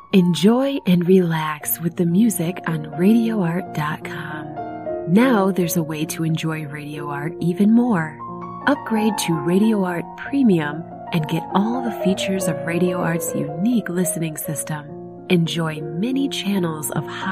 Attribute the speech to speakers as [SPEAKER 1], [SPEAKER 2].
[SPEAKER 1] Enjoy and relax with the music on RadioArt.com. Now there's a way to enjoy Radio Art even more. Upgrade to Radio Art Premium and get all the features of Radio Art's unique listening system. Enjoy many channels of high